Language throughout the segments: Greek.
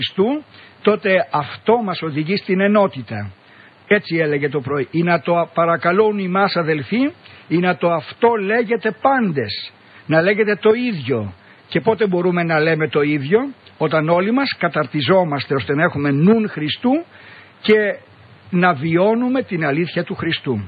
Χριστού, τότε αυτό μας οδηγεί στην ενότητα. Έτσι έλεγε το πρωί. «Ή να το παρακαλούν ημάς αδελφοί, ή να το αυτό λέγεται πάντες». Να λέγεται το ίδιο. Και πότε μπορούμε να λέμε το ίδιο? Όταν όλοι μας καταρτιζόμαστε ώστε να έχουμε νουν Χριστού και να βιώνουμε την αλήθεια του Χριστού.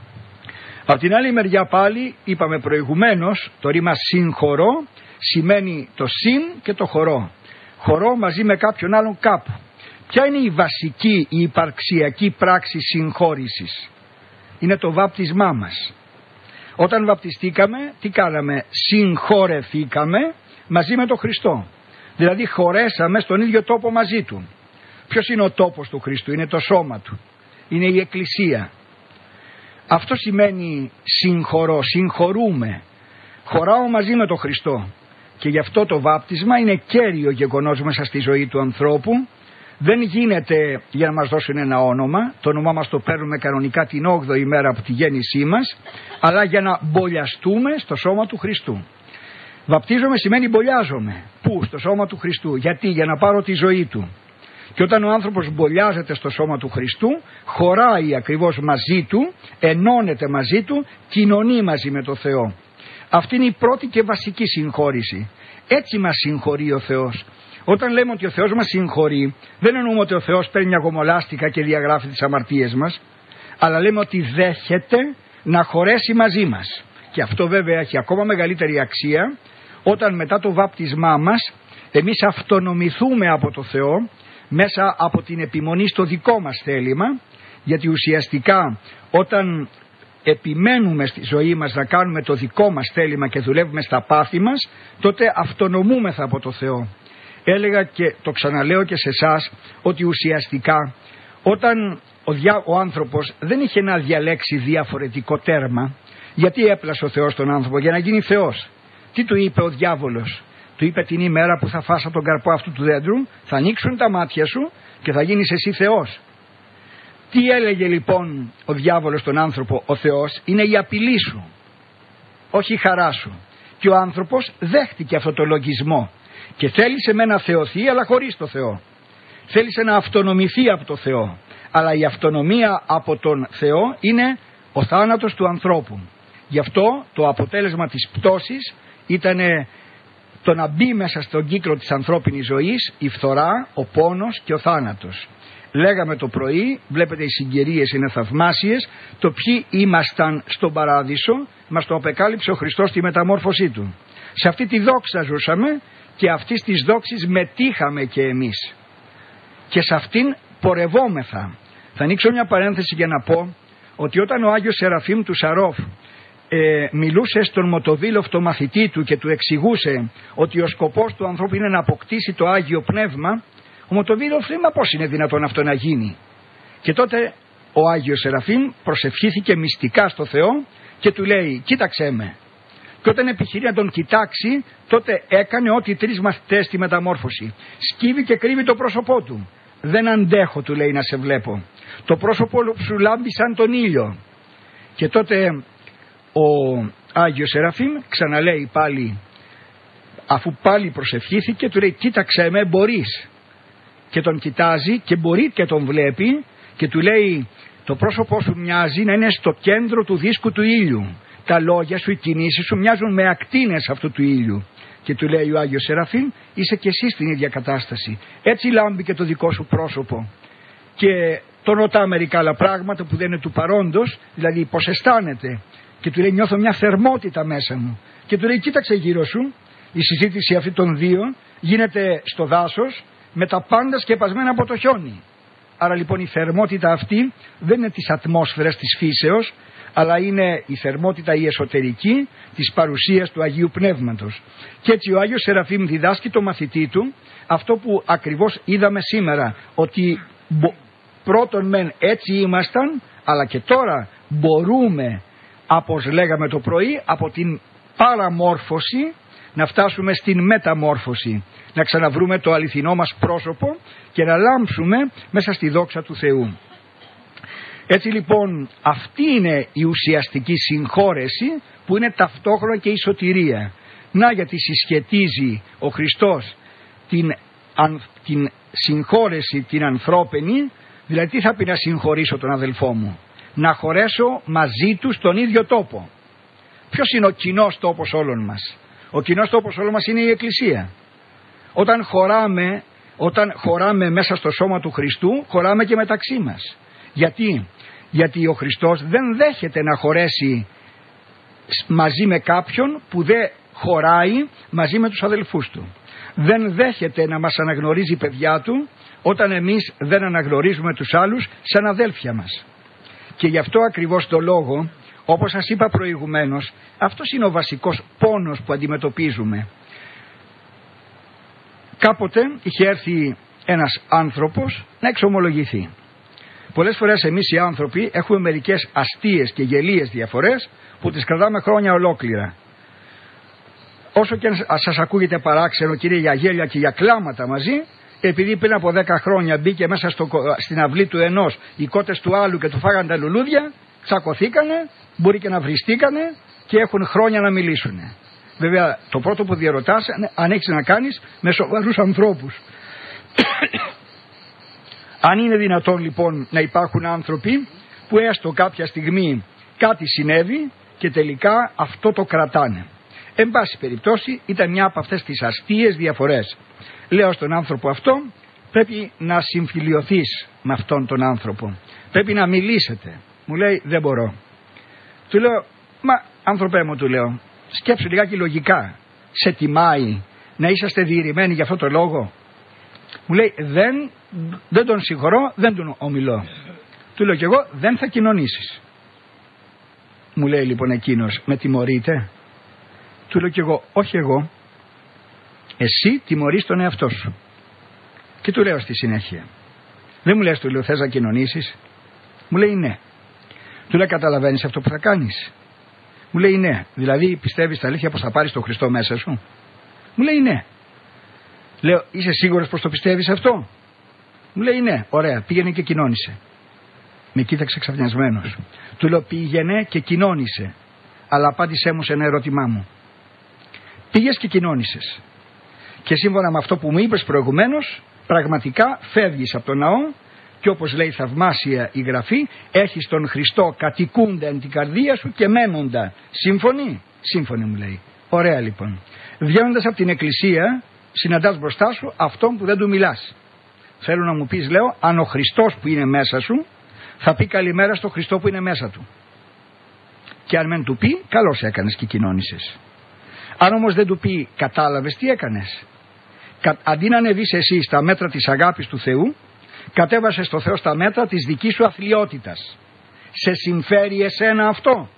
Από την άλλη μεριά πάλι είπαμε προηγουμένως, το ρήμα συγχωρώ σημαίνει το συν και το χωρώ. Χωρώ μαζί με κάποιον άλλον κάπου. Ποια είναι η βασική, η υπαρξιακή πράξη συγχώρησης? Είναι το βάπτισμά μας. Όταν βαπτιστήκαμε, τι κάναμε? Συγχωρεθήκαμε μαζί με τον Χριστό. Δηλαδή χωρέσαμε στον ίδιο τόπο μαζί Του. Ποιος είναι ο τόπος του Χριστού? Είναι το σώμα Του. Είναι η Εκκλησία. Αυτό σημαίνει συγχωρώ, συγχωρούμε. Χωράω μαζί με τον Χριστό. Και γι' αυτό το βάπτισμα είναι κέριο γεγονός μέσα στη ζωή του ανθρώπου. Δεν γίνεται για να μας δώσουν ένα όνομα, το όνομά μας το παίρνουμε κανονικά την 8η μέρα από τη γέννησή μας, αλλά για να μπολιαστούμε στο σώμα του Χριστού. Βαπτίζομαι σημαίνει μπολιάζομαι. Πού? Στο σώμα του Χριστού. Γιατί? Για να πάρω τη ζωή Του. Και όταν ο άνθρωπος μπολιάζεται στο σώμα του Χριστού, χωράει ακριβώς μαζί Του, ενώνεται μαζί Του, κοινωνεί μαζί με το Θεό. Αυτή είναι η πρώτη και βασική συγχώρηση. Έτσι μας συγχωρεί ο Θεός. Όταν λέμε ότι ο Θεός μας συγχωρεί, δεν εννοούμε ότι ο Θεός παίρνει μια γομολάστικα και διαγράφει τις αμαρτίες μας, αλλά λέμε ότι δέχεται να χωρέσει μαζί μας. Και αυτό βέβαια έχει ακόμα μεγαλύτερη αξία όταν μετά το βάπτισμά μας εμείς αυτονομηθούμε από το Θεό μέσα από την επιμονή στο δικό μας θέλημα, γιατί ουσιαστικά όταν επιμένουμε στη ζωή μας να κάνουμε το δικό μας θέλημα και δουλεύουμε στα πάθη μας, τότε αυτονομούμεθα από το Θεό. Έλεγα και το ξαναλέω και σε εσάς ότι ουσιαστικά όταν ο άνθρωπος δεν είχε να διαλέξει διαφορετικό τέρμα, γιατί έπλασε ο Θεός τον άνθρωπο? Για να γίνει Θεός. Τι του είπε ο διάβολος? Του είπε την ημέρα που θα φας από τον καρπό αυτού του δέντρου θα ανοίξουν τα μάτια σου και θα γίνεις εσύ Θεός. Τι έλεγε λοιπόν ο διάβολος τον άνθρωπο? Ο Θεός είναι η απειλή σου, όχι η χαρά σου. Και ο άνθρωπος δέχτηκε αυτό το λογισμό και θέλησε με να θεωθεί αλλά χωρίς το Θεό. Θέλησε να αυτονομηθεί από το Θεό, αλλά η αυτονομία από τον Θεό είναι ο θάνατος του ανθρώπου. Γι' αυτό το αποτέλεσμα της πτώσης ήταν το να μπει μέσα στον κύκλο της ανθρώπινης ζωής η φθορά, ο πόνος και ο θάνατος. Λέγαμε το πρωί, βλέπετε οι συγκυρίες είναι θαυμάσιες, το ποιοι ήμασταν στον παράδεισο μας το απεκάλυψε ο Χριστός στη μεταμόρφωσή Του. Σε αυτή τη δόξα ζούσαμε και αυτής της δόξης μετήχαμε και εμείς. Και σε αυτήν πορευόμεθα. Θα ανοίξω μια παρένθεση για να πω ότι όταν ο Άγιος Σεραφείμ του Σαρόφ μιλούσε στον Μοτοβίλοφ το μαθητή του και του εξηγούσε ότι ο σκοπός του ανθρώπου είναι να αποκτήσει το Άγιο Πνεύμα, ο Μοτοβίλοφ λέει: μα πώς είναι δυνατόν αυτό να γίνει? Και τότε ο Άγιος Σεραφείμ προσευχήθηκε μυστικά στο Θεό και του λέει: κοίταξέ με. Και όταν επιχειρεί να τον κοιτάξει, τότε έκανε ό,τι 3 μαθητές στη μεταμόρφωση. Σκύβει και κρύβει το πρόσωπό του. Δεν αντέχω, του λέει, να σε βλέπω. Το πρόσωπό σου λάμπει σαν τον ήλιο. Και τότε ο Άγιος Σεραφείμ ξαναλέει πάλι, αφού πάλι προσευχήθηκε, του λέει: κοίταξέ με, μπορείς. Και τον κοιτάζει και μπορεί και τον βλέπει και του λέει: το πρόσωπό σου μοιάζει να είναι στο κέντρο του δίσκου του ήλιου. Τα λόγια σου, οι κινήσεις σου μοιάζουν με ακτίνες αυτού του ήλιου. Και του λέει ο Άγιος Σεραφείμ: είσαι και εσύ στην ίδια κατάσταση. Έτσι λάμπει και το δικό σου πρόσωπο. Και τον ρωτά μερικά άλλα πράγματα που δεν είναι του παρόντος, δηλαδή πώς αισθάνεται. Και του λέει: νιώθω μια θερμότητα μέσα μου. Και του λέει: κοίταξε γύρω σου. Η συζήτηση αυτή των δύο γίνεται στο δάσος με τα πάντα σκεπασμένα από το χιόνι. Άρα λοιπόν η θερμότητα αυτή δεν είναι της ατμόσφαιρας της φύσεως, αλλά είναι η θερμότητα η εσωτερική της παρουσίας του Αγίου Πνεύματος. Και έτσι ο Άγιος Σεραφείμ διδάσκει το μαθητή του αυτό που ακριβώς είδαμε σήμερα, ότι πρώτον μεν έτσι ήμασταν, αλλά και τώρα μπορούμε, όπως λέγαμε το πρωί, από την παραμόρφωση να φτάσουμε στην μεταμόρφωση, να ξαναβρούμε το αληθινό μας πρόσωπο και να λάμψουμε μέσα στη δόξα του Θεού. Έτσι λοιπόν αυτή είναι η ουσιαστική συγχώρεση που είναι ταυτόχρονα και η σωτηρία. Να γιατί συσχετίζει ο Χριστός την την συγχώρεση την ανθρώπινη, δηλαδή τι θα πει να συγχωρήσω τον αδελφό μου? Να χωρέσω μαζί του στον ίδιο τόπο. Ποιος είναι ο κοινός τόπος όλων μας? Ο κοινός τόπος όλων μας είναι η Εκκλησία. Όταν χωράμε μέσα στο σώμα του Χριστού, χωράμε και μεταξύ μας. Γιατί ο Χριστός δεν δέχεται να χωρέσει μαζί με κάποιον που δεν χωράει μαζί με τους αδελφούς του. Δεν δέχεται να μας αναγνωρίζει παιδιά του όταν εμείς δεν αναγνωρίζουμε τους άλλους σαν αδέλφια μας. Και γι' αυτό ακριβώς το λόγο, όπως σας είπα προηγουμένως, αυτός είναι ο βασικός πόνος που αντιμετωπίζουμε. Κάποτε είχε έρθει ένας άνθρωπος να εξομολογηθεί. Πολλές φορές εμείς οι άνθρωποι έχουμε μερικές αστείες και γελίες διαφορές που τις κρατάμε χρόνια ολόκληρα. Όσο και αν σας ακούγεται παράξενο, κύριε, για γέλια και για κλάματα μαζί, επειδή πριν από 10 χρόνια μπήκε μέσα στην αυλή του ενός οι κότες του άλλου και του φάγανε τα λουλούδια, τσακωθήκανε, μπορεί και να βριστήκανε και έχουν χρόνια να μιλήσουν. Βέβαια το πρώτο που διαρωτάς αν έχεις να κάνεις με σοβαρούς ανθρώπους. Αν είναι δυνατόν λοιπόν να υπάρχουν άνθρωποι που έστω κάποια στιγμή κάτι συνέβη και τελικά αυτό το κρατάνε. Εν πάση περιπτώσει ήταν μια από αυτές τις αστείες διαφορές. Λέω στον άνθρωπο αυτό, πρέπει να συμφιλιωθείς με αυτόν τον άνθρωπο. Πρέπει να μιλήσετε. Μου λέει δεν μπορώ. Του λέω, μα άνθρωπέ μου, του λέω, σκέψου λιγάκι λογικά. Σε τιμάει να είσαστε διηρημένοι για αυτό το λόγο? Μου λέει δεν τον συγχωρώ, δεν τον ομιλώ. Του λέω κι εγώ δεν θα κοινωνήσεις. Μου λέει λοιπόν εκείνος, με τιμωρείτε? Του λέω κι εγώ, όχι εγώ, εσύ τιμωρείς τον εαυτό σου. Και του λέω στη συνέχεια, δεν μου λες, του λέω, θες να κοινωνήσεις? Μου λέει ναι. Του λέω, καταλαβαίνεις αυτό που θα κάνεις? Μου λέει ναι. Δηλαδή πιστεύεις τα αλήθεια πως θα πάρεις τον Χριστό μέσα σου? Μου λέει ναι. Λέω, είσαι σίγουρος πως το πιστεύεις αυτό? Μου λέει ναι. Ωραία, πήγαινε και κοινώνησε. Με κοίταξε ξαφνιασμένος. Του λέω, πήγαινε και κοινώνησε, αλλά απάντησέ μου σε ένα ερώτημά μου. Πήγες και κοινώνησες και σύμφωνα με αυτό που μου είπες προηγουμένως, πραγματικά φεύγεις από τον ναό και όπως λέει θαυμάσια η Γραφή, έχεις τον Χριστό κατοικούντα εν την καρδία σου και μένοντα. Σύμφωνοι? Σύμφωνοι, μου λέει. Ωραία λοιπόν. Βγαίνοντας από την εκκλησία συναντάς μπροστά σου αυτόν που δεν του μιλάς. Θέλω να μου πεις, λέω, αν ο Χριστός που είναι μέσα σου θα πει καλημέρα στο Χριστό που είναι μέσα του. Και αν μεν του πει, καλώς έκανες και κοινώνησες. Αν όμως δεν του πει, κατάλαβες τι έκανες? Αντί να ανεβείς εσύ στα μέτρα της αγάπης του Θεού, κατέβασες στο Θεό στα μέτρα της δικής σου αθλιότητας. Σε συμφέρει εσένα αυτό?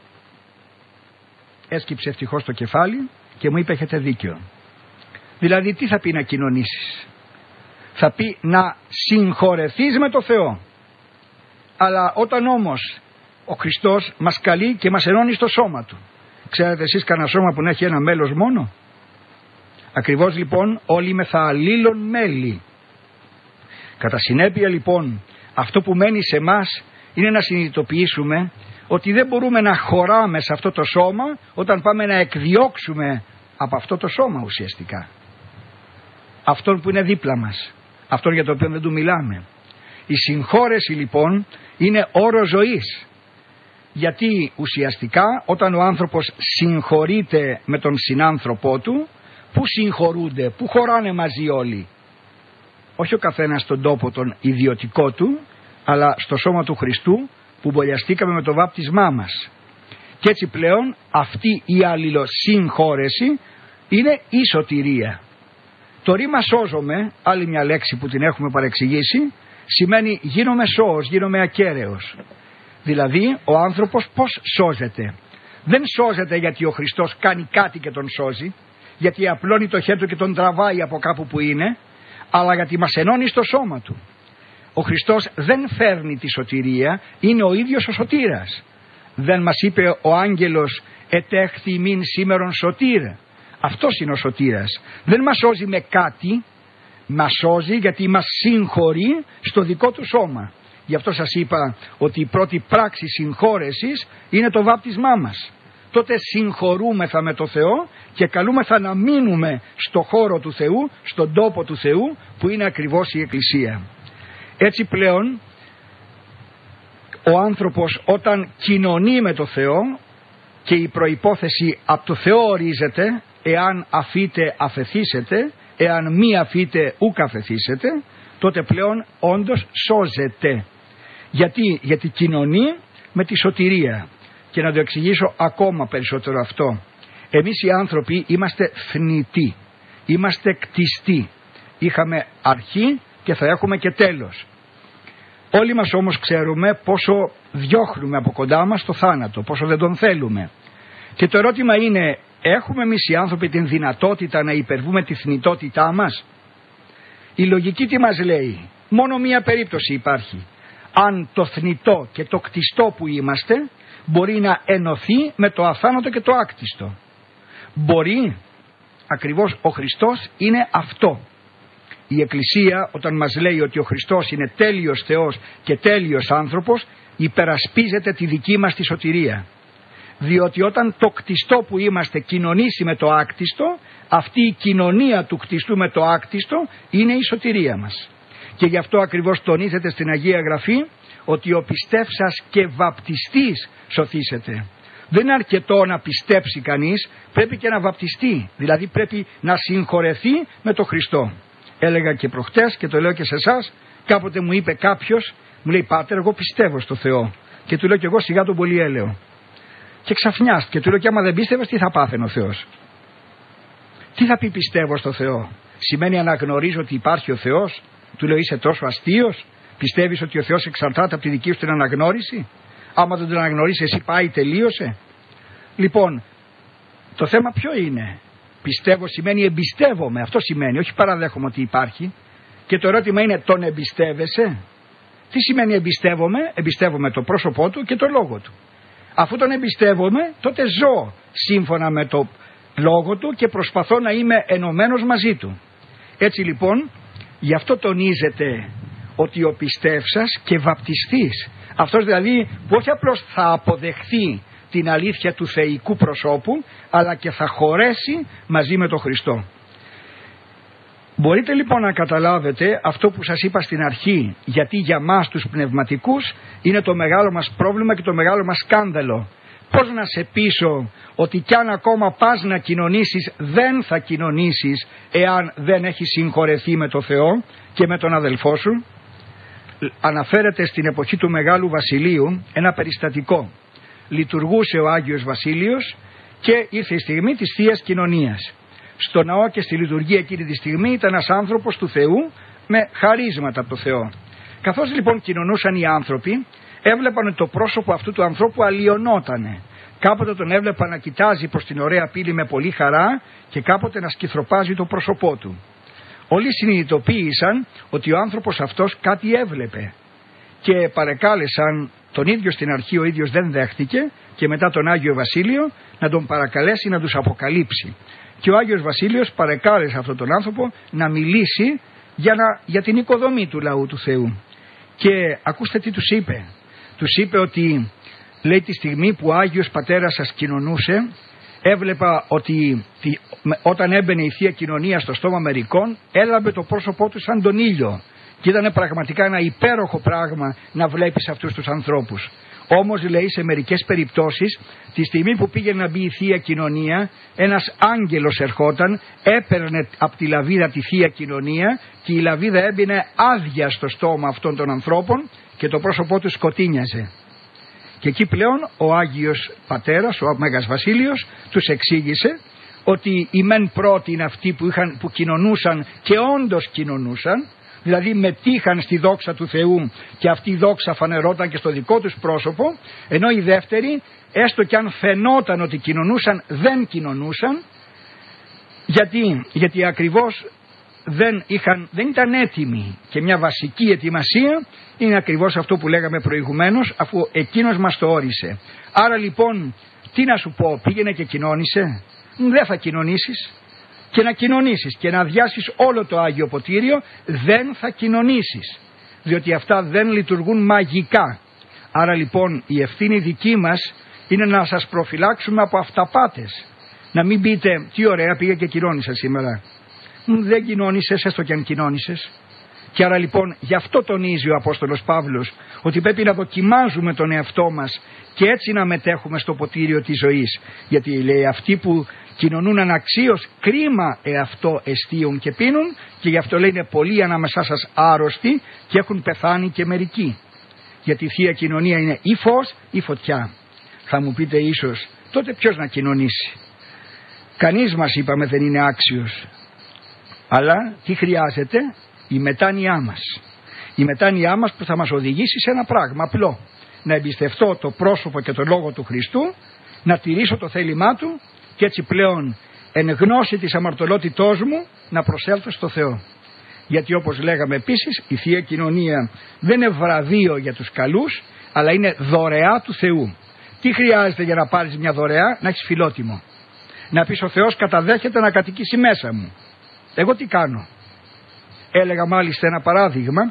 Έσκυψε ευτυχώς το κεφάλι και μου είπε, έχετε δίκιο. Δηλαδή τι θα πει να κοινωνήσεις? Θα πει να συγχωρεθείς με το Θεό. Αλλά όταν όμως ο Χριστός μας καλεί και μας ενώνει στο σώμα του, ξέρετε εσείς κανένα σώμα που να έχει ένα μέλος μόνο? Ακριβώς λοιπόν όλοι μεθα αλλήλων μέλη. Κατά συνέπεια λοιπόν αυτό που μένει σε μας είναι να συνειδητοποιήσουμε ότι δεν μπορούμε να χωράμε σε αυτό το σώμα όταν πάμε να εκδιώξουμε από αυτό το σώμα ουσιαστικά αυτόν που είναι δίπλα μας, αυτόν για το οποίο δεν του μιλάμε. Η συγχώρεση λοιπόν είναι όρος ζωής, γιατί ουσιαστικά όταν ο άνθρωπος συγχωρείται με τον συνάνθρωπό του, πού συγχωρούνται, πού χωράνε μαζί όλοι? Όχι ο καθένας στον τόπο τον ιδιωτικό του, αλλά στο σώμα του Χριστού που μπολιαστήκαμε με το βάπτισμά μας. Και έτσι πλέον αυτή η αλληλοσυγχώρεση είναι η σωτηρία. Το ρήμα σώζομαι, άλλη μια λέξη που την έχουμε παρεξηγήσει, σημαίνει γίνομαι σώος, γίνομαι ακέραιος. Δηλαδή ο άνθρωπος πώς σώζεται? Δεν σώζεται γιατί ο Χριστός κάνει κάτι και τον σώζει, γιατί απλώνει το χέρι του και τον τραβάει από κάπου που είναι, αλλά γιατί μας ενώνει στο σώμα του. Ο Χριστός δεν φέρνει τη σωτηρία, είναι ο ίδιος ο σωτήρας. Δεν μας είπε ο άγγελος ετέχθη ημίν σήμερον σωτήρα? Αυτός είναι ο σωτήρας. Δεν μας σώζει με κάτι, μας σώζει γιατί μας συγχωρεί στο δικό του σώμα. Γι' αυτό σας είπα ότι η πρώτη πράξη συγχώρεσης είναι το βάπτισμά μας. τότε συγχωρούμεθα με το Θεό και καλούμεθα να μείνουμε στο χώρο του Θεού, στον τόπο του Θεού, που είναι ακριβώς η Εκκλησία. Έτσι πλέον ο άνθρωπος όταν κοινωνεί με το Θεό, και η προϋπόθεση από το Θεό ορίζεται, εάν αφείτε αφεθήσετε, εάν μη αφείτε ουκ αφεθήσετε, τότε πλέον όντως σώζεται. Γιατί κοινωνεί με τη σωτηρία. Και να το εξηγήσω ακόμα περισσότερο αυτό. Εμείς οι άνθρωποι είμαστε θνητοί, είμαστε κτιστοί. Είχαμε αρχή και θα έχουμε και τέλος. Όλοι μας όμως ξέρουμε πόσο διώχνουμε από κοντά μας το θάνατο, πόσο δεν τον θέλουμε. Και το ερώτημα είναι, έχουμε εμείς οι άνθρωποι την δυνατότητα να υπερβούμε τη θνητότητά μας? Η λογική τι μας λέει? Μόνο μία περίπτωση υπάρχει. Αν το θνητό και το κτιστό που είμαστε μπορεί να ενωθεί με το αθάνατο και το άκτιστο. Μπορεί. Ακριβώς ο Χριστός είναι αυτό. Η Εκκλησία όταν μας λέει ότι ο Χριστός είναι τέλειος Θεός και τέλειος άνθρωπος, υπερασπίζεται τη δική μας τη σωτηρία. Διότι όταν το κτιστό που είμαστε κοινωνήσει με το άκτιστο, αυτή η κοινωνία του κτιστού με το άκτιστο είναι η σωτηρία μας. Και γι' αυτό ακριβώς τονίζεται στην Αγία Γραφή ότι ο πιστεύσας και βαπτιστής σωθήσεται. Δεν είναι αρκετό να πιστέψει κανείς, πρέπει και να βαπτιστεί. Δηλαδή πρέπει να συγχωρεθεί με τον Χριστό. Έλεγα και προχτές και το λέω και σε εσάς, κάποτε μου είπε κάποιος, μου λέει «Πάτερ, εγώ πιστεύω στο Θεό». Και του λέω και εγώ σιγά τον πολυέλαιο. Και ξαφνιάστηκε, του λέω και άμα δεν πίστευες τι θα πάθαινε ο Θεός? Τι θα πει πιστεύω στο Θεό? Σημαίνει αναγνωρίζω ότι υπάρχει ο Θεός? Του λέω είσαι τόσο αστείος? Πιστεύεις ότι ο Θεός εξαρτάται από τη δική σου την αναγνώριση? Άμα δεν τον αναγνωρίσεις εσύ πάει, τελείωσε. Λοιπόν, το θέμα ποιο είναι? Πιστεύω σημαίνει εμπιστεύομαι, αυτό σημαίνει, όχι παραδέχομαι ότι υπάρχει. Και το ερώτημα είναι τον εμπιστεύεσαι? Τι σημαίνει εμπιστεύομαι? Εμπιστεύομαι το πρόσωπό του και το λόγο του. Αφού τον εμπιστεύομαι τότε ζω σύμφωνα με το λόγο του και προσπαθώ να είμαι ενωμένος μαζί του. Έτσι λοιπόν γι' αυτό τονίζεται ότι ο πιστεύσας και βαπτιστής, αυτός δηλαδή που όχι απλώς θα αποδεχθεί την αλήθεια του θεϊκού προσώπου, αλλά και θα χωρέσει μαζί με τον Χριστό. Μπορείτε λοιπόν να καταλάβετε αυτό που σας είπα στην αρχή, γιατί για μας τους πνευματικούς είναι το μεγάλο μας πρόβλημα και το μεγάλο μας σκάνδαλο. Πώς να σε πείσω ότι κι αν ακόμα πας να κοινωνήσεις δεν θα κοινωνήσεις εάν δεν έχεις συγχωρεθεί με το Θεό και με τον αδελφό σου? Αναφέρεται στην εποχή του Μεγάλου Βασιλείου ένα περιστατικό. Λειτουργούσε ο Άγιος Βασίλειος και ήρθε η στιγμή της Θείας Κοινωνίας. Στο ναό και στη λειτουργία εκείνη τη στιγμή ήταν ένας άνθρωπος του Θεού με χαρίσματα από το Θεό. Καθώς λοιπόν κοινωνούσαν οι άνθρωποι, έβλεπαν ότι το πρόσωπο αυτού του ανθρώπου αλλοιωνότανε. Κάποτε τον έβλεπαν να κοιτάζει προς την ωραία πύλη με πολύ χαρά και κάποτε να σκυθροπάζει το πρόσωπό του. Όλοι συνειδητοποίησαν ότι ο άνθρωπος αυτός κάτι έβλεπε και παρεκάλεσαν τον ίδιο στην αρχή, ο ίδιος δεν δέχτηκε και μετά τον Άγιο Βασίλειο να τον παρακαλέσει να τους αποκαλύψει. Και ο Άγιος Βασίλειος παρεκάλεσε αυτόν τον άνθρωπο να μιλήσει για την οικοδομή του λαού του Θεού. Και ακούστε τι τους είπε. Τους είπε ότι, λέει, τη στιγμή που ο Άγιος Πατέρας σας κοινωνούσε, έβλεπα ότι όταν έμπαινε η Θεία Κοινωνία στο στόμα μερικών, έλαβε το πρόσωπό του σαν τον ήλιο. Και ήταν πραγματικά ένα υπέροχο πράγμα να βλέπεις αυτούς τους ανθρώπους. Όμως, λέει, σε μερικές περιπτώσεις, τη στιγμή που πήγαινε να μπει η Θεία Κοινωνία, ένας άγγελος ερχόταν, έπαιρνε από τη λαβίδα τη Θεία Κοινωνία και η λαβίδα έμπαινε άδεια στο στόμα αυτών των ανθρώπων και το πρόσωπό του σκοτίνιαζε. Και εκεί πλέον ο Άγιος Πατέρας, ο Μέγας Βασίλειος, τους εξήγησε ότι οι μεν πρώτοι είναι αυτοί που κοινωνούσαν και όντως κοινωνούσαν, δηλαδή μετήχαν στη δόξα του Θεού και αυτή η δόξα φανερόταν και στο δικό τους πρόσωπο, ενώ οι δεύτεροι, έστω και αν φαινόταν ότι κοινωνούσαν, δεν κοινωνούσαν. Γιατί ακριβώς δεν ήταν έτοιμοι. Και μια βασική ετοιμασία είναι ακριβώς αυτό που λέγαμε προηγουμένως, αφού εκείνος μας το όρισε. Άρα λοιπόν, τι να σου πω, πήγαινε και κοινώνησε? Δεν θα κοινωνήσεις. Και να κοινωνήσεις και να αδειάσεις όλο το Άγιο Ποτήριο, δεν θα κοινωνήσεις, διότι αυτά δεν λειτουργούν μαγικά. Άρα λοιπόν η ευθύνη δική μας είναι να σας προφυλάξουμε από αυταπάτες. Να μην πείτε τι ωραία πήγα και κοινώνησα σήμερα. Δεν κοινώνησες, έστω και αν κοινώνησες. Και άρα λοιπόν γι' αυτό τονίζει ο Απόστολος Παύλος ότι πρέπει να δοκιμάζουμε τον εαυτό μας και έτσι να μετέχουμε στο ποτήριο της ζωής. Γιατί λέει αυτοί που κοινωνούν αναξίως κρίμα εαυτό εστίουν και πίνουν, και γι' αυτό λέει είναι πολλοί ανάμεσά σας άρρωστοι και έχουν πεθάνει και μερικοί. Γιατί η Θεία Κοινωνία είναι ή φως ή φωτιά. Θα μου πείτε ίσως τότε ποιος να κοινωνήσει? Κανείς μας είπαμε δεν είναι άξιος. Αλλά τι χρειάζεται? Η μετάνοιά μας. Η μετάνοιά μας που θα μας οδηγήσει σε ένα πράγμα απλό. Να εμπιστευτώ το πρόσωπο και το λόγο του Χριστού, να τηρήσω το θέλημά του και έτσι πλέον εν γνώση της αμαρτωλότητός μου να προσέλθω στο Θεό. Γιατί όπως λέγαμε επίσης η Θεία Κοινωνία δεν είναι βραβείο για τους καλούς, αλλά είναι δωρεά του Θεού. Τι χρειάζεται για να πάρεις μια δωρεά? Να έχεις φιλότιμο. Να πεις ο Θεός καταδέχεται να κατοικήσει μέσα μου. Εγώ τι κάνω? Έλεγα μάλιστα ένα παράδειγμα.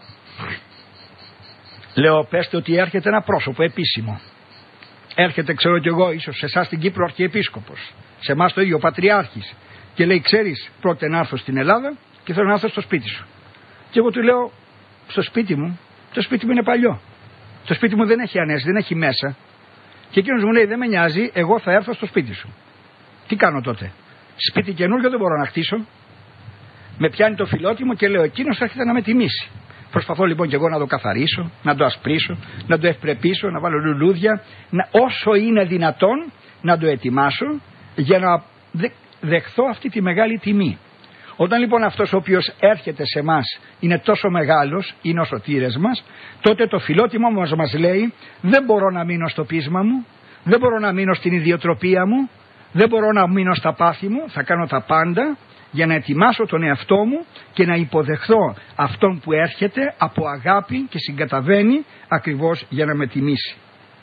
Λέω πέστε ότι έρχεται ένα πρόσωπο επίσημο. Έρχεται ξέρω κι εγώ ίσως σε εσάς στην Κύπρο αρχιεπίσκοπος, σε εμάς το ίδιο πατριάρχης, και λέει ξέρεις πρώτα να έρθω στην Ελλάδα και θέλω να έρθω στο σπίτι σου. Και εγώ του λέω στο σπίτι μου? Το σπίτι μου είναι παλιό. Το σπίτι μου δεν έχει ανέσει, δεν έχει μέσα. Και εκείνος μου λέει δεν με νοιάζει, εγώ θα έρθω στο σπίτι σου. Τι κάνω τότε? Σπίτι καινούργιο δεν μπορώ να χτίσω. Με πιάνει το φιλότιμο και λέω εκείνος έρχεται να με τιμήσει. Προσπαθώ λοιπόν και εγώ να το καθαρίσω, να το ασπρίσω, να το ευπρεπίσω, να βάλω λουλούδια, όσο είναι δυνατόν να το ετοιμάσω για να δεχθώ αυτή τη μεγάλη τιμή. Όταν λοιπόν αυτός ο οποίος έρχεται σε εμάς είναι τόσο μεγάλος, είναι ο σωτήρες μας, τότε το φιλότιμο μας λέει δεν μπορώ να μείνω στο πείσμα μου, δεν μπορώ να μείνω στην ιδιοτροπία μου, δεν μπορώ να μείνω στα πάθη μου, θα κάνω τα πάντα για να ετοιμάσω τον εαυτό μου και να υποδεχθώ αυτόν που έρχεται από αγάπη και συγκαταβαίνει ακριβώς για να με τιμήσει.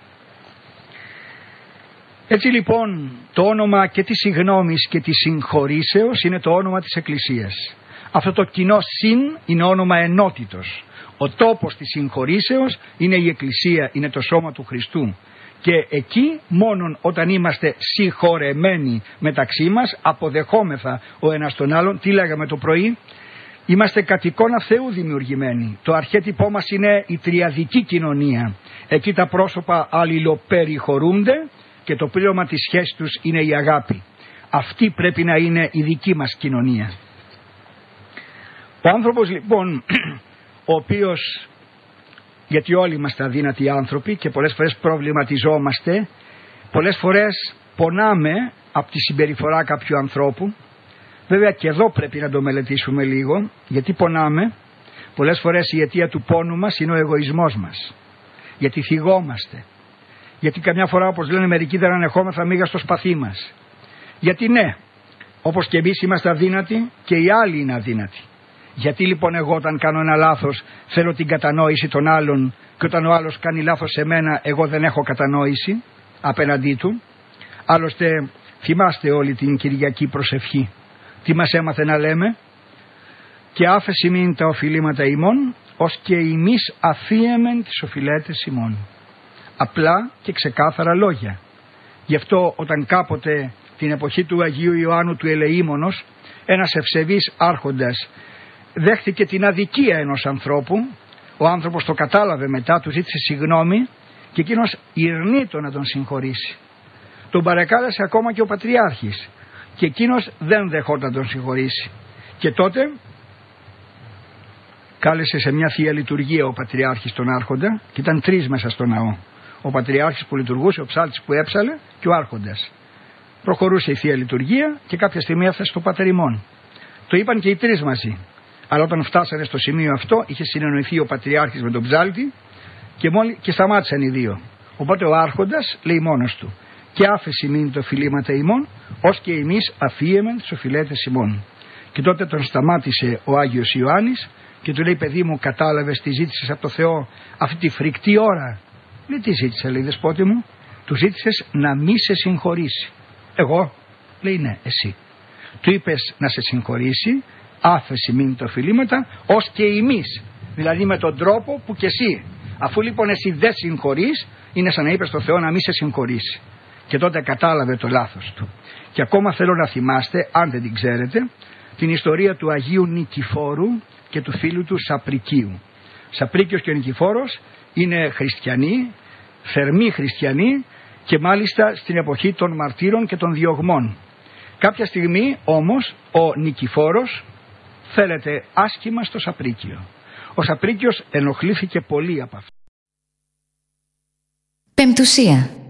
Έτσι λοιπόν το όνομα και της συγγνώμης και της συγχωρήσεως είναι το όνομα της Εκκλησίας. Αυτό το κοινό συν είναι όνομα ενότητος. Ο τόπος της συγχωρήσεως είναι η Εκκλησία, είναι το σώμα του Χριστού. Και εκεί μόνον όταν είμαστε συγχωρεμένοι μεταξύ μας αποδεχόμεθα ο ένας τον άλλον. Τι λέγαμε το πρωί? Είμαστε κατ' εικόνα Θεού δημιουργημένοι. Το αρχέτυπό μας είναι η τριαδική κοινωνία. Εκεί τα πρόσωπα αλληλοπεριχωρούνται και το πλήρωμα της σχέσης τους είναι η αγάπη. Αυτή πρέπει να είναι η δική μας κοινωνία. Ο άνθρωπος λοιπόν ο οποίος, γιατί όλοι είμαστε αδύνατοι άνθρωποι και πολλές φορές προβληματιζόμαστε, πολλές φορές πονάμε από τη συμπεριφορά κάποιου ανθρώπου. Βέβαια και εδώ πρέπει να το μελετήσουμε λίγο. Γιατί πονάμε? Πολλές φορές η αιτία του πόνου μας είναι ο εγωισμός μας. Γιατί θυγόμαστε. Γιατί καμιά φορά όπως λένε μερικοί δεν ανεχόμεθα μίγα στο σπαθί μας. Γιατί ναι, όπως και εμείς είμαστε αδύνατοι και οι άλλοι είναι αδύνατοι. Γιατί λοιπόν εγώ όταν κάνω ένα λάθος θέλω την κατανόηση των άλλων και όταν ο άλλος κάνει λάθος σε μένα εγώ δεν έχω κατανόηση απέναντί του? Άλλωστε θυμάστε όλη την Κυριακή προσευχή. Τι μας έμαθε να λέμε? Και άφεση μην τα οφειλήματα ημών ως και ημείς αφίεμεν τις οφειλέτες ημών. Απλά και ξεκάθαρα λόγια. Γι' αυτό όταν κάποτε την εποχή του Αγίου Ιωάννου του Ελεήμονος ένας ευσεβής άρχοντας δέχτηκε την αδικία ενός ανθρώπου, ο άνθρωπος το κατάλαβε μετά, του ζήτησε συγγνώμη και εκείνος ηρνήτο να τον συγχωρήσει. Τον παρεκάλεσε ακόμα και ο Πατριάρχης και εκείνος δεν δεχόταν να τον συγχωρήσει. Και τότε κάλεσε σε μια Θεία Λειτουργία ο Πατριάρχης τον άρχοντα και ήταν τρεις μέσα στο ναό. Ο Πατριάρχης που λειτουργούσε, ο ψάλτης που έψαλε και ο άρχοντας. Προχωρούσε η Θεία Λειτουργία και κάποια στιγμή έφτασε στο Πάτερ ημών. Το είπαν και οι τρεις μαζί. Αλλά όταν φτάσανε στο σημείο αυτό είχε συνεννοηθεί ο Πατριάρχης με τον ψάλτη και σταμάτησαν οι δύο. Οπότε ο άρχοντας λέει μόνος του: και άφεση μην το φιλήματα ημών ως και εμείς αφίεμεν τις οφειλέτες ημών. Και τότε τον σταμάτησε ο Άγιος Ιωάννης και του λέει: παιδί μου, κατάλαβες τι ζήτησες από το Θεό αυτή τη φρικτή ώρα? Λέει: τι ζήτησε? Λέει: δεσπότη μου, του ζήτησες να μη σε συγχωρήσει. Εγώ? Λέει: ναι, εσύ. Του είπες να σε συγχωρήσει, άφεση μην το φιλήματα ως και εμείς. Δηλαδή με τον τρόπο που και εσύ. Αφού λοιπόν εσύ δεν συγχωρείς, είναι σαν να είπες στο Θεό να μη σε συγχωρήσει. και τότε κατάλαβε το λάθος του. Και ακόμα θέλω να θυμάστε, αν δεν την ξέρετε, την ιστορία του Αγίου Νικηφόρου και του φίλου του Σαπρικίου. Σαπρίκιος και ο Νικηφόρος είναι χριστιανοί, θερμοί χριστιανοί, και μάλιστα στην εποχή των μαρτύρων και των διωγμών. Κάποια στιγμή όμως ο Νικηφόρος φέρεται άσχημα στο Σαπρίκιο. Ο Σαπρίκιος ενοχλήθηκε πολύ από αυτό. Πεμπτουσία.